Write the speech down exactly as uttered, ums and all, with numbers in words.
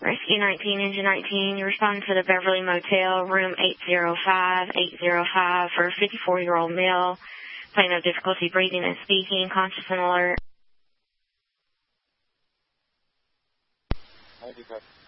Rescue nineteen, Engine nineteen, you respond to the Beverly Motel, room eight oh five, eight oh five for a fifty-four-year-old male, plain of difficulty breathing and speaking, conscious and alert. I do,